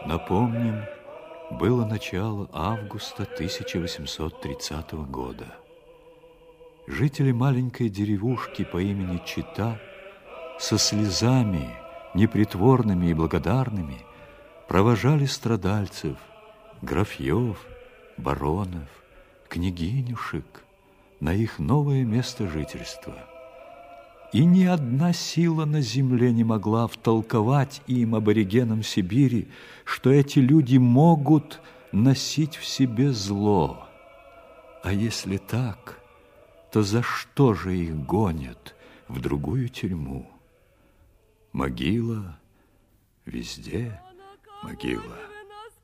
Напомним, было начало августа 1830 года. Жители маленькой деревушки по имени Чита со слезами, непритворными и благодарными, провожали страдальцев, графьев, баронов, княгинюшек на их новое место жительства. И ни одна сила на земле не могла втолковать им, аборигенам Сибири, что эти люди могут носить в себе зло. А если так, то за что же их гонят в другую тюрьму? Могила, везде могила.